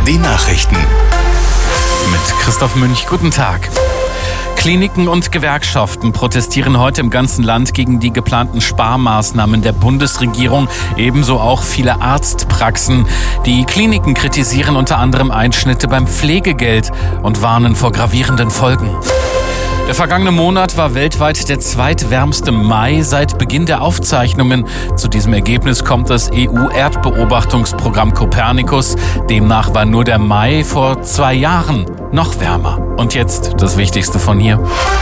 die Nachrichten. Mit Christoph Münch, guten Tag. Kliniken und Gewerkschaften protestieren heute im ganzen Land gegen die geplanten Sparmaßnahmen der Bundesregierung, ebenso auch viele Arztpraxen. Die Kliniken kritisieren unter anderem Einschnitte beim Pflegegeld und warnen vor gravierenden Folgen. Der vergangene Monat war weltweit der zweitwärmste Mai seit Beginn der Aufzeichnungen. Zu diesem Ergebnis kommt das EU-Erdbeobachtungsprogramm Copernicus. Demnach war nur der Mai vor 2 Jahren noch wärmer. Und jetzt das Wichtigste von hier.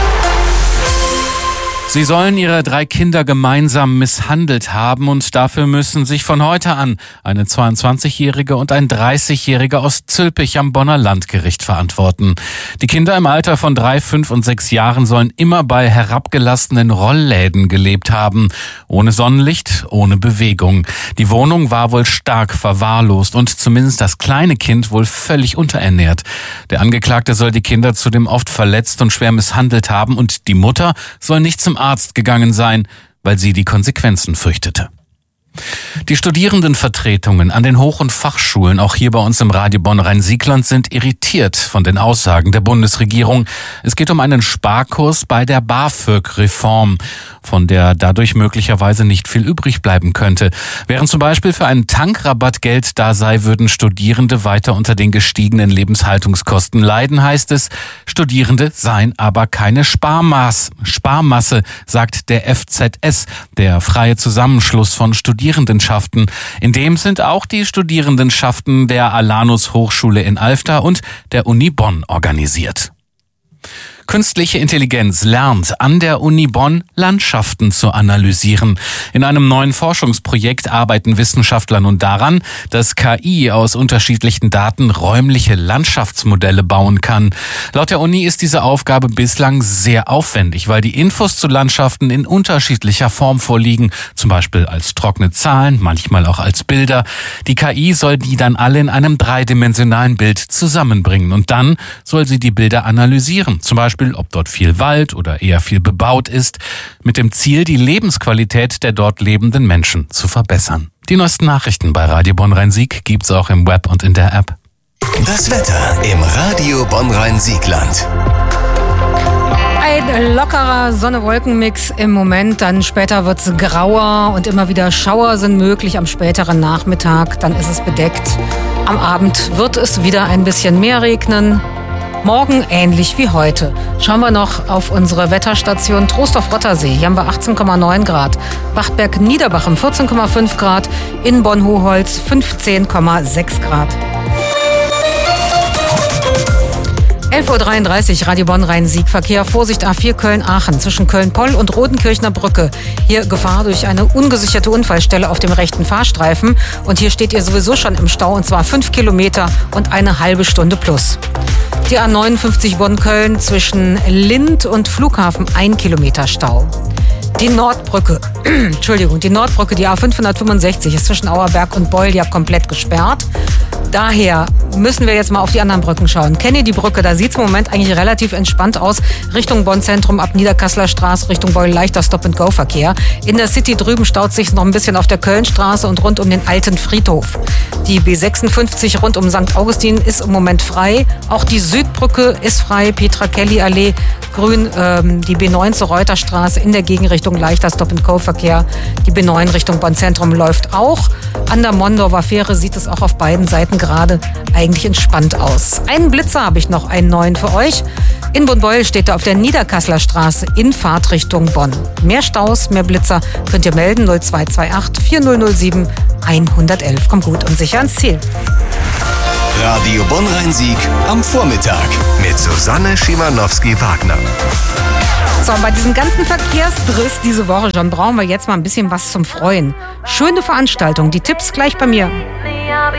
Sie sollen ihre 3 Kinder gemeinsam misshandelt haben und dafür müssen sich von heute an eine 22-Jährige und ein 30-Jähriger aus Zülpich am Bonner Landgericht verantworten. Die Kinder im Alter von 3, 5 und 6 Jahren sollen immer bei herabgelassenen Rollläden gelebt haben. Ohne Sonnenlicht, ohne Bewegung. Die Wohnung war wohl stark verwahrlost und zumindest das kleine Kind wohl völlig unterernährt. Der Angeklagte soll die Kinder zudem oft verletzt und schwer misshandelt haben und die Mutter soll nicht zum Arzt gegangen sein, weil sie die Konsequenzen fürchtete. Die Studierendenvertretungen an den Hoch- und Fachschulen, auch hier bei uns im Radio Bonn-Rhein-Sieg-Land, sind irritiert von den Aussagen der Bundesregierung. Es geht um einen Sparkurs bei der BAföG-Reform, von der dadurch möglicherweise nicht viel übrig bleiben könnte. Während zum Beispiel für einen Tankrabatt Geld da sei, würden Studierende weiter unter den gestiegenen Lebenshaltungskosten leiden, heißt es. Studierende seien aber keine Sparmasse, sagt der FZS, der freie Zusammenschluss von Studierendenschaften. In dem sind auch die Studierendenschaften der Alanus Hochschule in Alfter und der Uni Bonn organisiert. Künstliche Intelligenz lernt an der Uni Bonn Landschaften zu analysieren. In einem neuen Forschungsprojekt arbeiten Wissenschaftler nun daran, dass KI aus unterschiedlichen Daten räumliche Landschaftsmodelle bauen kann. Laut der Uni ist diese Aufgabe bislang sehr aufwendig, weil die Infos zu Landschaften in unterschiedlicher Form vorliegen, zum Beispiel als trockene Zahlen, manchmal auch als Bilder. Die KI soll die dann alle in einem dreidimensionalen Bild zusammenbringen und dann soll sie die Bilder analysieren, zum Beispiel ob dort viel Wald oder eher viel bebaut ist, mit dem Ziel, die Lebensqualität der dort lebenden Menschen zu verbessern. Die neuesten Nachrichten bei Radio Bonn-Rhein-Sieg gibt's auch im Web und in der App. Das Wetter im Radio Bonn-Rhein-Sieg-Land. Ein lockerer Sonne-Wolken-Mix im Moment, dann später wird's grauer und immer wieder Schauer sind möglich am späteren Nachmittag, dann ist es bedeckt. Am Abend wird es wieder ein bisschen mehr regnen. Morgen ähnlich wie heute. Schauen wir noch auf unsere Wetterstation Trostorf-Rottersee. Hier haben wir 18,9 Grad. Wachtberg-Niederbachem 14,5 Grad. In Bonn-Hoholz 15,6 Grad. 11.33 Uhr, Radio Bonn-Rhein-Sieg. Verkehr, Vorsicht A4 Köln-Aachen zwischen Köln-Poll und Rodenkirchner Brücke. Hier Gefahr durch eine ungesicherte Unfallstelle auf dem rechten Fahrstreifen. Und hier steht ihr sowieso schon im Stau, und zwar 5 Kilometer und eine halbe Stunde plus. Die A59 Bonn-Köln zwischen Lind und Flughafen 1 Kilometer Stau. Die Nordbrücke, die A565 ist zwischen Auerberg und Beul ja komplett gesperrt. Daher müssen wir jetzt mal auf die anderen Brücken schauen. Kennedy-Brücke, da sieht es im Moment eigentlich relativ entspannt aus. Richtung Bonn-Zentrum ab Niederkasseler Straße, Richtung Beul leichter Stop-and-Go-Verkehr. In der City drüben staut sich noch ein bisschen auf der Kölnstraße und rund um den alten Friedhof. Die B56 rund um St. Augustin ist im Moment frei. Auch die Südbrücke ist frei, Petra-Kelly-Allee, grün. Die B9 zur Reuterstraße in der Gegenrichtung leichter Stop-and-Go-Verkehr. Die B9 Richtung Bonn-Zentrum läuft auch. An der Mondorfer Fähre sieht es auch auf beiden Seiten gerade eigentlich entspannt aus. Einen Blitzer habe ich noch, einen neuen für euch. In Bonn-Beul steht er auf der Niederkasseler Straße in Fahrtrichtung Bonn. Mehr Staus, mehr Blitzer könnt ihr melden 0228 4007 111. Kommt gut und sicher ans Ziel. Radio Bonn-Rhein-Sieg am Vormittag mit Susanne Schimanowski-Wagner. So, bei diesem ganzen Verkehrsdriss diese Woche schon brauchen wir jetzt mal ein bisschen was zum Freuen. Schöne Veranstaltung, die Tipps gleich bei mir.